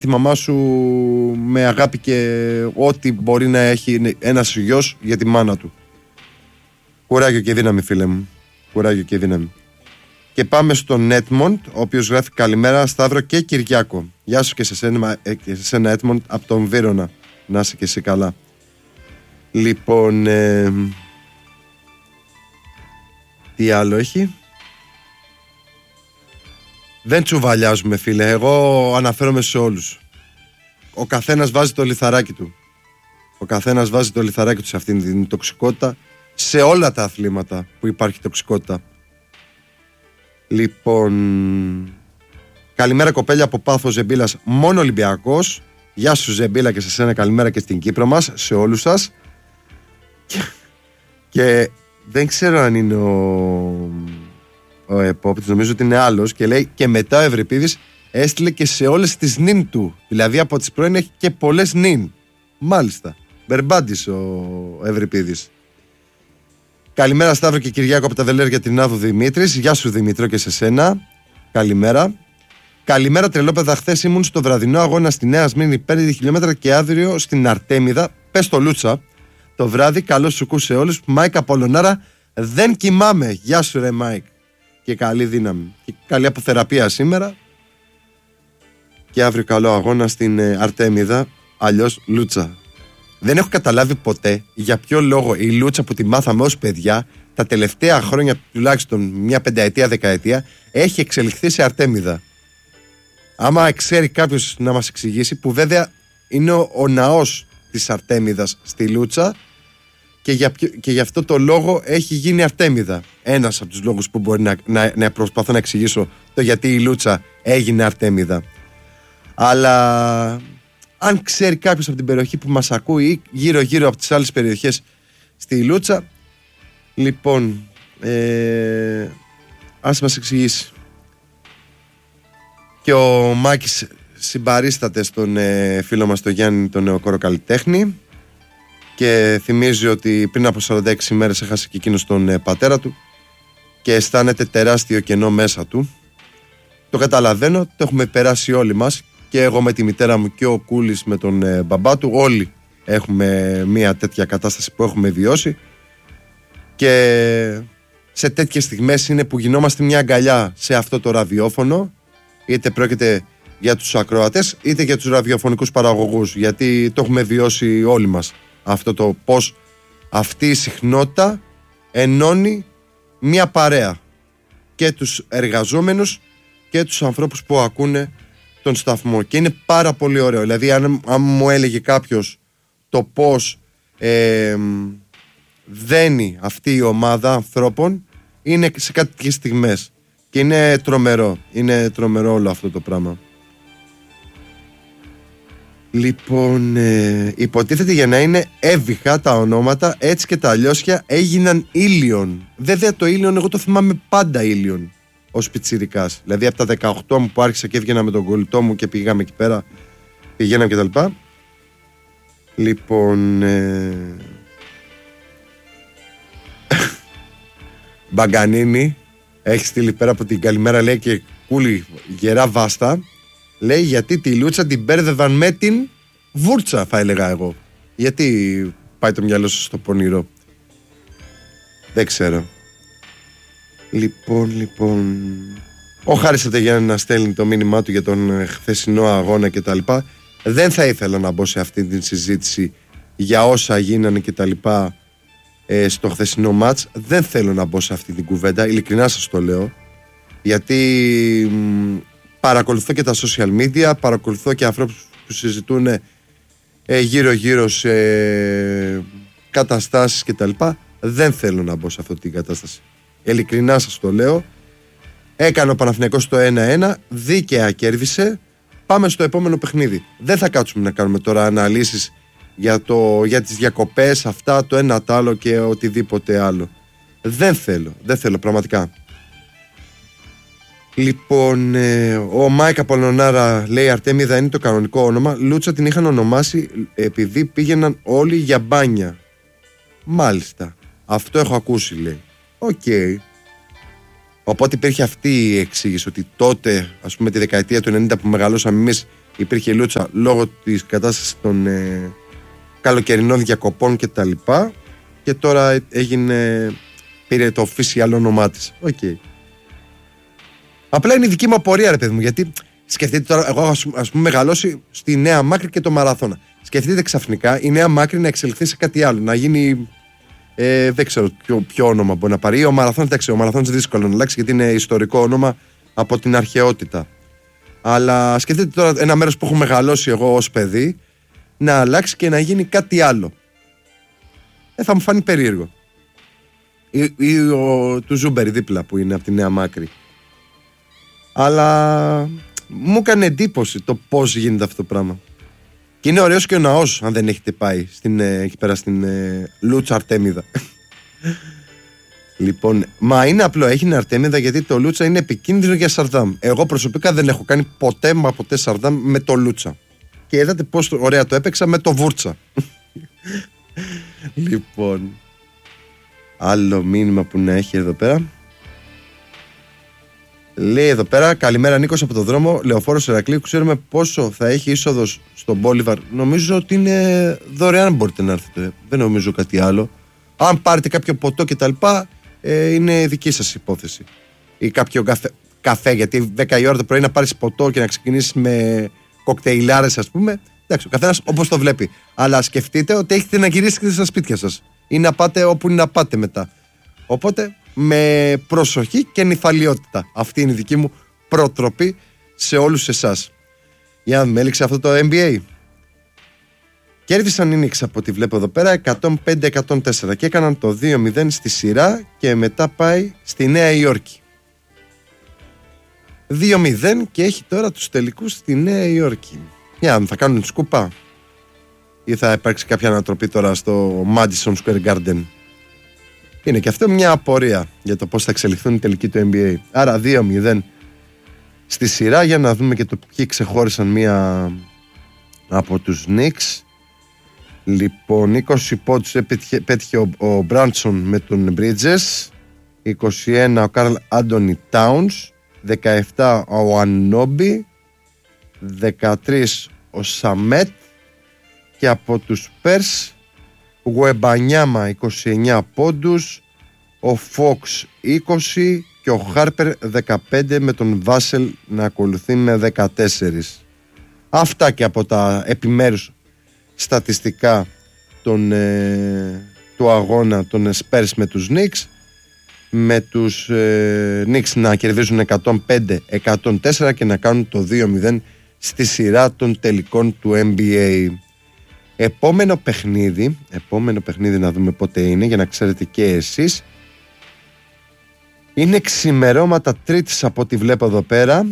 τη μαμά σου με αγάπη και ό,τι μπορεί να έχει ένας γιος για τη μάνα του. Κουράγιο και δύναμη, φίλε μου. Κουράγιο και δύναμη. Και πάμε στον Έτμοντ, ο οποίος γράφει καλημέρα Σταύρο και Κυριάκο. Γεια σου και σε σένα Έτμοντ από τον Βύρωνα. Να είσαι και εσύ καλά. Λοιπόν, τι άλλο έχει? Δεν τσουβαλιάζουμε, φίλε. Εγώ αναφέρομαι σε όλους. Ο καθένας βάζει το λιθαράκι του. Ο καθένας βάζει το λιθαράκι του σε αυτήν την τοξικότητα. Σε όλα τα αθλήματα που υπάρχει τοξικότητα. Λοιπόν, καλημέρα κοπέλια από Πάθο Ζεμπίλας, μόνο Ολυμπιακός. Γεια σου Ζεμπίλα και σε σένα καλημέρα και στην Κύπρο μας, σε όλους σας. Και δεν ξέρω αν είναι ο επόπτης, νομίζω ότι είναι άλλος, και λέει και μετά ο Ευρυπίδης έστειλε και σε όλες τις νυν του. Δηλαδή από τις πρώην έχει και πολλές νυν. Μάλιστα. Μπερμπάντης ο Ευρυπίδης. Καλημέρα Σταύρο και Κυριάκο από τα Βελέρια Τρινάδου Δημήτρης. Γεια σου Δημήτρο και σε σένα. Καλημέρα. Καλημέρα τρελόπαιδα. Χθες ήμουν στο βραδινό αγώνα στη Νέα Σμύρνη 5 χιλιόμετρα και αύριο στην Αρτέμιδα. Πες το Λούτσα. Το βράδυ καλό σου κου σε όλους. Μάικ Απολωνάρα, δεν κοιμάμαι. Γεια σου ρε Μάικ. Και καλή δύναμη. Και καλή αποθεραπεία σήμερα. Και αύριο καλό αγώνα στην Αρτέμιδα. Αλλιώς Λούτσα. Δεν έχω καταλάβει ποτέ για ποιο λόγο η Λούτσα που τη μάθαμε ως παιδιά τα τελευταία χρόνια, τουλάχιστον μια πενταετία, δεκαετία, έχει εξελιχθεί σε Αρτέμιδα. Άμα ξέρει κάποιος να μας εξηγήσει, που βέβαια είναι ο ναός της Αρτέμιδας στη Λούτσα και για αυτό το λόγο έχει γίνει Αρτέμιδα. Ένας από τους λόγους που μπορεί να προσπαθώ να εξηγήσω το γιατί η Λούτσα έγινε Αρτέμιδα. Αλλά αν ξέρει κάποιος από την περιοχή που μας ακούει ή γύρω-γύρω από τις άλλες περιοχές στη Λούτσα, λοιπόν, ας μας εξηγήσει. Και ο Μάκης συμπαρίσταται στον φίλο μας τον Γιάννη, τον νεοκόρο καλλιτέχνη, και θυμίζει ότι πριν από 46 μέρες έχασε και εκείνος τον πατέρα του και αισθάνεται τεράστιο κενό μέσα του. Το καταλαβαίνω, το έχουμε περάσει όλοι μας, και εγώ με τη μητέρα μου και ο Κούλης με τον μπαμπά του. Όλοι έχουμε μια τέτοια κατάσταση που έχουμε βιώσει, και σε τέτοιες στιγμές είναι που γινόμαστε μια αγκαλιά σε αυτό το ραδιόφωνο, είτε πρόκειται για τους ακροατές είτε για τους ραδιοφωνικούς παραγωγούς, γιατί το έχουμε βιώσει όλοι μας αυτό το πως αυτή η συχνότητα ενώνει μια παρέα, και τους εργαζόμενους και τους ανθρώπους που ακούνε τον σταθμό, και είναι πάρα πολύ ωραίο. Δηλαδή αν μου έλεγε κάποιος το πως δένει αυτή η ομάδα ανθρώπων, είναι σε κάποιες στιγμές, και είναι τρομερό όλο αυτό το πράγμα. Λοιπόν, υποτίθεται για να είναι έβυχα τα ονόματα, έτσι και τα αλλιώσια έγιναν Ήλιον. Βέβαια το Ήλιον εγώ το θυμάμαι πάντα Ήλιον ως πιτσιρικάς. Δηλαδή από τα 18 μου που άρχισα και έβγαινα με τον κολλητό μου και πήγαμε εκεί πέρα, πηγαίναμε και τα λοιπά. Λοιπόν, Μπαγκανίνη έχει στείλει πέρα από την καλημέρα, λέει, και Κούλη γερά βάστα. Λέει γιατί τη Λούτσα την μπέρδευαν με την βούρτσα, θα έλεγα εγώ. Γιατί πάει το μυαλό σου στο πονηρό? Δεν ξέρω. Λοιπόν, ο Χάρης Ατεγιάννη να στέλνει το μήνυμά του για τον χθεσινό αγώνα και τα λοιπά. Δεν θα ήθελα να μπω σε αυτή την συζήτηση για όσα γίνανε και τα λοιπά στο χθεσινό μάτς. Δεν θέλω να μπω σε αυτή την κουβέντα, ειλικρινά σας το λέω, γιατί παρακολουθώ και τα social media, παρακολουθώ και ανθρώπους που συζητούν γύρω-γύρω σε καταστάσεις και τα λοιπά. Δεν θέλω να μπω σε αυτή την κατάσταση, ειλικρινά σας το λέω. Έκανε ο Παναθηναϊκός το 1-1, δίκαια κέρδισε. Πάμε στο επόμενο παιχνίδι. Δεν θα κάτσουμε να κάνουμε τώρα αναλύσεις για τις διακοπές, αυτά, το ένα τ' άλλο και οτιδήποτε άλλο. Δεν θέλω πραγματικά. Λοιπόν, ο Μάικ Απολωνάρα λέει Αρτέμιδα είναι το κανονικό όνομα. Λούτσα την είχαν ονομάσει επειδή πήγαιναν όλοι για μπάνια. Μάλιστα. Αυτό έχω ακούσει, λέει. Οκ. Οπότε υπήρχε αυτή η εξήγηση ότι τότε, ας πούμε, τη δεκαετία του 90 που μεγαλώσαμε εμείς, υπήρχε λούτσα λόγω της κατάστασης των καλοκαιρινών διακοπών κτλ. Και τώρα πήρε το official όνομά της. Okay. Απλά είναι η δική μου απορία, ρε παιδί μου, γιατί σκεφτείτε τώρα, εγώ ας πούμε μεγαλώσει στη Νέα Μάκρη και το μαραθώνα. Σκεφτείτε ξαφνικά η Νέα Μάκρη να εξελιχθεί σε κάτι άλλο, να γίνει. Δεν ξέρω ποιο όνομα μπορεί να πάρει. Ο Μαραθώνας, εντάξει, ο Μαραθώνας είναι δύσκολο να αλλάξει γιατί είναι ιστορικό όνομα από την αρχαιότητα. Αλλά σκεφτείτε τώρα ένα μέρος που έχω μεγαλώσει εγώ ως παιδί να αλλάξει και να γίνει κάτι άλλο. Θα μου φάνει περίεργο. Ή του Ζούμπερι δίπλα που είναι από τη Νέα Μάκρη. Αλλά μου έκανε εντύπωση το πώς γίνεται αυτό το πράγμα. Και είναι ωραίος και ο ναός, αν δεν έχετε πάει εκεί πέρα στην Λούτσα Αρτέμιδα. Λοιπόν, μα είναι απλό, έγινε Αρτέμιδα γιατί το Λούτσα είναι επικίνδυνο για Σαρδάμ. Εγώ προσωπικά δεν έχω κάνει ποτέ Σαρδάμ με το Λούτσα. Και είδατε πώς ωραία το έπαιξα με το Βούρτσα. Λοιπόν, άλλο μήνυμα που να έχει εδώ πέρα. Λέει εδώ πέρα, καλημέρα Νίκος από το δρόμο, Λεωφόρος Ηρακλείου. Ξέρουμε πόσο θα έχει είσοδος στον Μπόλιβαρ? Νομίζω ότι είναι δωρεάν, μπορείτε να έρθετε. Δεν νομίζω κάτι άλλο. Αν πάρετε κάποιο ποτό κτλ., είναι δική σας υπόθεση. Ή κάποιο καφέ, γιατί 10 η ώρα το πρωί να πάρεις ποτό και να ξεκινήσεις με κοκτέιλάρες, ας πούμε. Εντάξει, ο καθένας όπως το βλέπει. Αλλά σκεφτείτε ότι έχετε να γυρίσετε στα σπίτια σας ή να πάτε όπου είναι να πάτε μετά. Οπότε με προσοχή και νυφαλιότητα. Αυτή είναι η δική μου προτροπή σε όλους εσάς. Για να δούμε, έληξε αυτό το NBA. Κέρδισαν οι Knicks από ό,τι βλέπω εδώ πέρα 105-104 και έκαναν το 2-0 στη σειρά και μετά πάει στη Νέα Υόρκη. 2-0 και έχει τώρα τους τελικούς στη Νέα Υόρκη. Για θα κάνουν σκούπα ή θα υπάρξει κάποια ανατροπή τώρα στο Madison Square Garden? Είναι και αυτό μια απορία για το πώς θα εξελιχθούν οι τελικοί του NBA. Άρα 2-0 στη σειρά. Για να δούμε και το ποιοι ξεχώρισαν μία από τους Knicks. Λοιπόν, 20 πόντους πέτυχε ο Μπράντσον με τον Bridges, 21 ο Καρλ Άντονι Τάουνς, 17 ο Ανόμπι, 13 ο Σαμέτ και από τους Πέρς Γουεμπανιάμα 29 πόντους, ο Φόξ 20 και ο Χάρπερ 15 με τον Βάσελ να ακολουθεί με 14. Αυτά και από τα επιμέρους στατιστικά του αγώνα των Spurs με τους Knicks, με τους Knicks να κερδίζουν 105-104 και να κάνουν το 2-0 στη σειρά των τελικών του NBA. Επόμενο παιχνίδι να δούμε πότε είναι, για να ξέρετε και εσείς, είναι ξημερώματα Τρίτης από ό,τι βλέπω εδώ πέρα,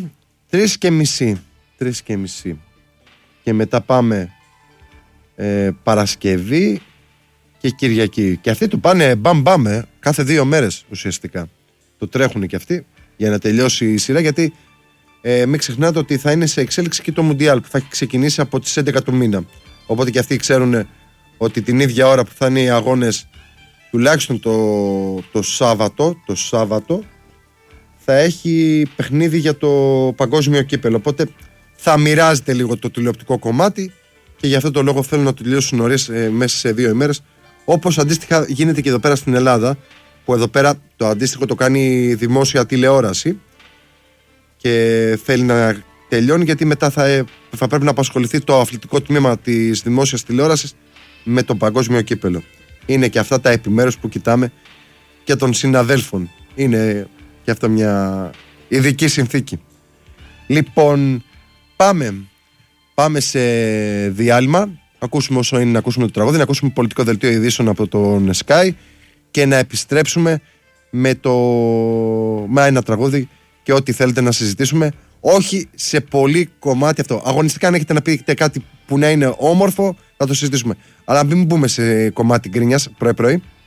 3:30 και μετά πάμε Παρασκευή και Κυριακή. Και αυτοί του πάνε μπαμ κάθε 2 μέρες ουσιαστικά. Το τρέχουν και αυτοί για να τελειώσει η σειρά, γιατί μην ξεχνάτε ότι θα είναι σε εξέλιξη και το Μουντιάλ που θα έχει ξεκινήσει από τις 11 του μήνα. Οπότε και αυτοί ξέρουν ότι την ίδια ώρα που θα είναι οι αγώνες, τουλάχιστον το Σάββατο θα έχει παιχνίδι για το παγκόσμιο κύπελο. Οπότε θα μοιράζεται λίγο το τηλεοπτικό κομμάτι και γι' αυτό το λόγο θέλουν να το τελειώσουν νωρίς, μέσα σε 2 ημέρες. Όπως αντίστοιχα γίνεται και εδώ πέρα στην Ελλάδα, που εδώ πέρα το αντίστοιχο το κάνει δημόσια τηλεόραση και θέλει να τελειώνει, γιατί μετά θα πρέπει να απασχοληθεί το αθλητικό τμήμα της δημόσιας τηλεόρασης με το παγκόσμιο κύπελο. Είναι και αυτά τα επιμέρους που κοιτάμε και των συναδέλφων. Είναι και αυτό μια ειδική συνθήκη. Λοιπόν, πάμε σε διάλειμμα. Ακούσουμε όσο είναι να ακούσουμε το τραγούδι, να ακούσουμε πολιτικό δελτίο ειδήσεων από τον Sky και να επιστρέψουμε με ένα τραγούδι και ό,τι θέλετε να συζητήσουμε. Όχι σε πολύ κομμάτι αυτό. Αγωνιστικά, αν έχετε να πείτε κάτι που να είναι όμορφο, θα το συζητήσουμε. Αλλά μην μπούμε σε κομμάτι γκρίνιας πρωί-πρωί.